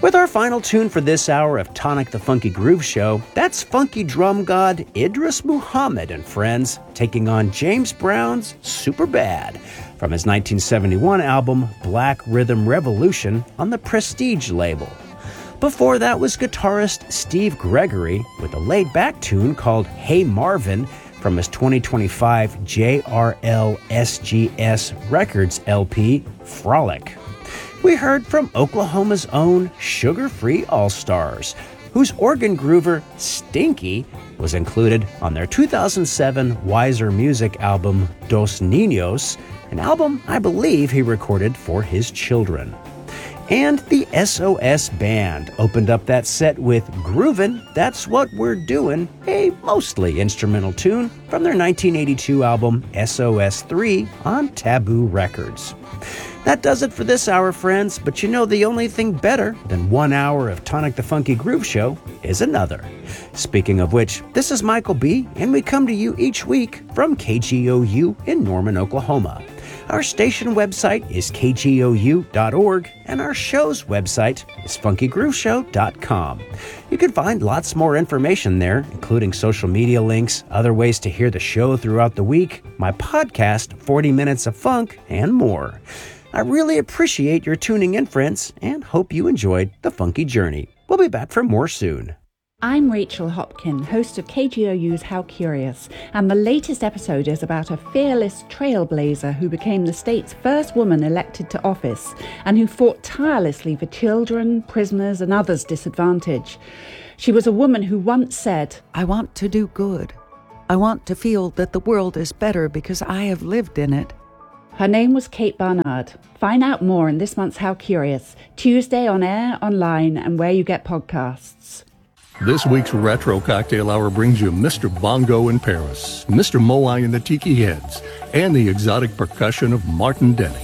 With our final tune for this hour of Tonic the Funky Groove Show, that's funky drum god Idris Muhammad and friends taking on James Brown's Superbad from his 1971 album Black Rhythm Revolution on the Prestige label. Before that was guitarist Steve Gregory with a laid-back tune called Hey Marvin from his 2025 JRL SGS Records LP, Frolic. We heard from Oklahoma's own Sugar Free All-Stars, whose organ groover, Stinky, was included on their 2007 Wiser Music album, Dos Niños, an album I believe he recorded for his children. And the SOS Band opened up that set with Groovin', That's What We're Doin', a mostly instrumental tune from their 1982 album SOS 3 on Taboo Records. That does it for this hour, friends, but you know the only thing better than 1 hour of Tonic the Funky Groove Show is another. Speaking of which, this is Michael B., and we come to you each week from KGOU in Norman, Oklahoma. Our station website is kgou.org, and our show's website is funkygrooveshow.com. You can find lots more information there, including social media links, other ways to hear the show throughout the week, my podcast, 40 Minutes of Funk, and more. I really appreciate your tuning in, friends, and hope you enjoyed the funky journey. We'll be back for more soon. I'm Rachel Hopkin, host of KGOU's How Curious, and the latest episode is about a fearless trailblazer who became the state's first woman elected to office and who fought tirelessly for children, prisoners, and others disadvantaged. She was a woman who once said, "I want to do good. I want to feel that the world is better because I have lived in it." Her name was Kate Barnard. Find out more in this month's How Curious, Tuesday on air, online, and where you get podcasts. This week's Retro Cocktail Hour brings you Mr. Bongo in Paris, Mr. Moai and the Tiki Heads, and the exotic percussion of Martin Denny.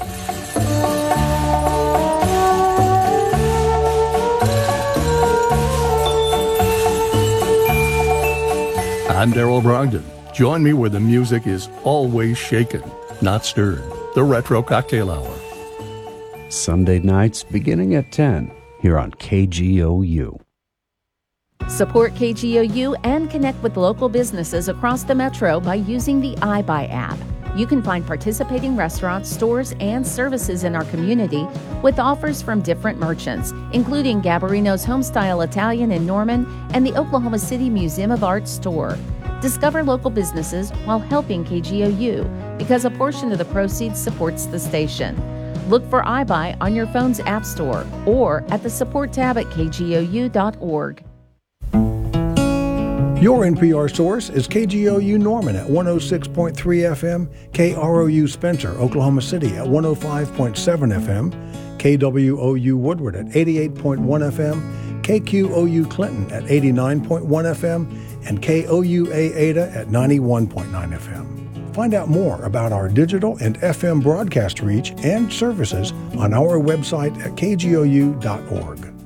I'm Daryl Brogdon. Join me where the music is always shaken, not stirred. The Retro Cocktail Hour. Sunday nights beginning at 10 here on KGOU. Support KGOU and connect with local businesses across the metro by using the iBuy app. You can find participating restaurants, stores, and services in our community with offers from different merchants, including Gabarino's Homestyle Italian in Norman and the Oklahoma City Museum of Art store. Discover local businesses while helping KGOU, because a portion of the proceeds supports the station. Look for iBuy on your phone's app store or at the support tab at kgou.org. Your NPR source is KGOU Norman at 106.3 FM, KROU Spencer, Oklahoma City at 105.7 FM, KWOU Woodward at 88.1 FM, KQOU Clinton at 89.1 FM, and KOUA Ada at 91.9 FM. Find out more about our digital and FM broadcast reach and services on our website at kgou.org.